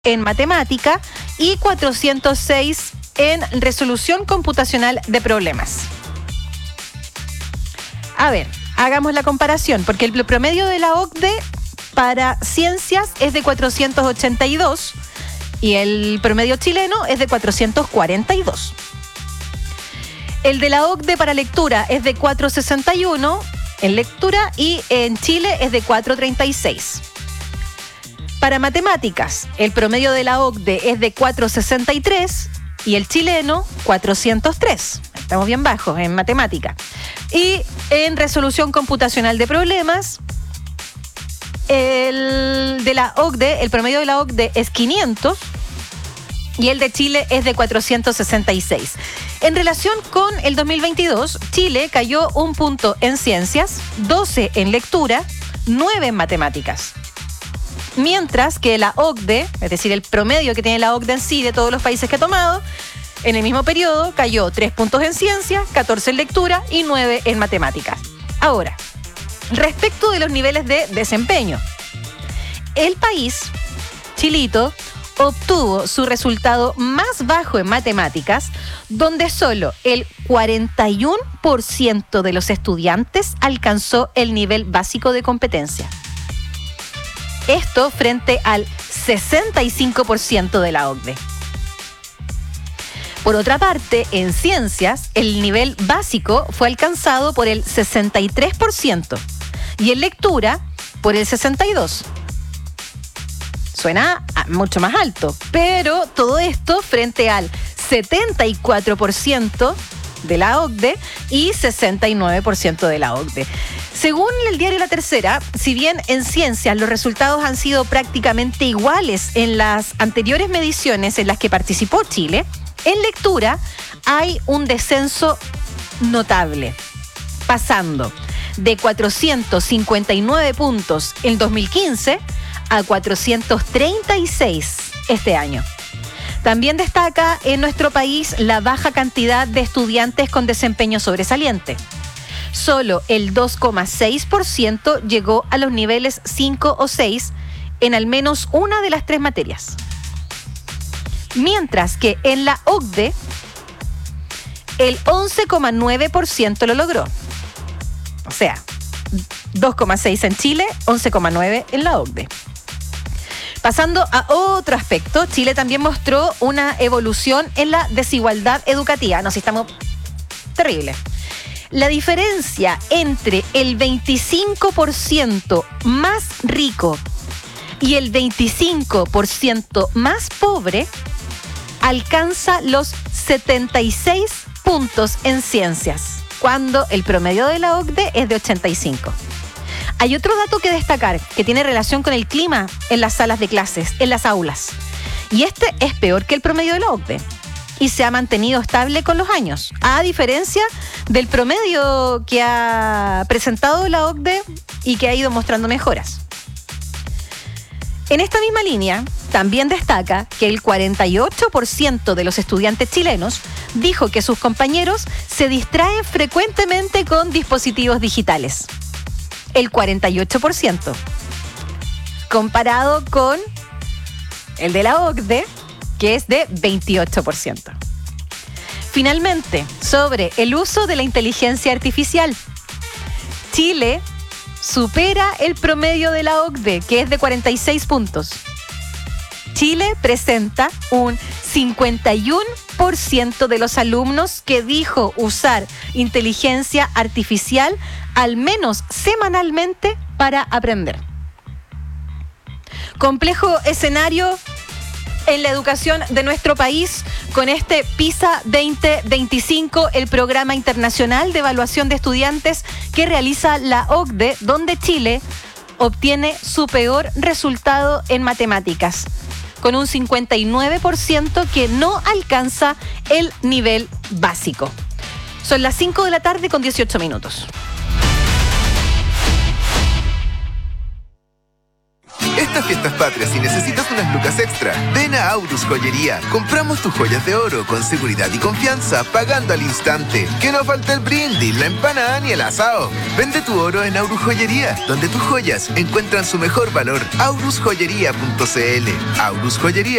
en matemática y 406 en resolución computacional de problemas. A ver, hagamos la comparación, porque el promedio de la OCDE para ciencias es de 482 y el promedio chileno es de 442. El de la OCDE para lectura es de 461 en lectura y en Chile es de 436. Para matemáticas, el promedio de la OCDE es de 463 y el chileno 403. Estamos bien bajos en matemática. Y en resolución computacional de problemas, el de la OCDE, el promedio de la OCDE es 500 y el de Chile es de 466. En relación con el 2022, Chile cayó 1 punto en ciencias, 12 en lectura, 9 en matemáticas. Mientras que la OCDE, es decir, el promedio que tiene la OCDE en sí de todos los países que ha tomado, en el mismo periodo cayó 3 puntos en ciencia, 14 en lectura y 9 en matemáticas. Ahora, respecto de los niveles de desempeño, el país, Chilito, obtuvo su resultado más bajo en matemáticas, donde solo el 41% de los estudiantes alcanzó el nivel básico de competencia. Esto frente al 65% de la OCDE. Por otra parte, en ciencias, el nivel básico fue alcanzado por el 63% y en lectura por el 62%. Suena mucho más alto, pero todo esto frente al 74% de la OCDE y 69% de la OCDE. Según el diario La Tercera, si bien en ciencias los resultados han sido prácticamente iguales en las anteriores mediciones en las que participó Chile, en lectura hay un descenso notable, pasando de 459 puntos en 2015 a 436 este año. También destaca en nuestro país la baja cantidad de estudiantes con desempeño sobresaliente. Solo el 2,6% llegó a los niveles 5 o 6 en al menos una de las 3 materias. Mientras que en la OCDE, el 11,9% lo logró. O sea, 2,6 en Chile, 11,9 en la OCDE. Pasando a otro aspecto, Chile también mostró una evolución en la desigualdad educativa. Nos estamos terrible. La diferencia entre el 25% más rico y el 25% más pobre alcanza los 76 puntos en ciencias, cuando el promedio de la OCDE es de 85. Hay otro dato que destacar que tiene relación con el clima en las salas de clases, en las aulas. Y este es peor que el promedio de la OCDE y se ha mantenido estable con los años, a diferencia del promedio que ha presentado la OCDE y que ha ido mostrando mejoras. En esta misma línea, también destaca que el 48% de los estudiantes chilenos dijo que sus compañeros se distraen frecuentemente con dispositivos digitales. El 48%, comparado con el de la OCDE, que es de 28%. Finalmente, sobre el uso de la inteligencia artificial, Chile supera el promedio de la OCDE, que es de 46 puntos. Chile presenta un 51% de los alumnos que dijo usar inteligencia artificial al menos semanalmente para aprender. Complejo escenario en la educación de nuestro país con este PISA 2025, el programa internacional de evaluación de estudiantes que realiza la OCDE, donde Chile obtiene su peor resultado en matemáticas, con un 59% que no alcanza el nivel básico. Son las 5 de la tarde con 18 minutos. estas fiestas patrias, si necesitas unas lucas extra, ven a Aurus Joyería. Compramos tus joyas de oro con seguridad y confianza, pagando al instante. Que no falte el brindis, la empanada ni el asado. Vende tu oro en Aurus Joyería, donde tus joyas encuentran su mejor valor. aurusjoyería.cl. Aurus Joyería.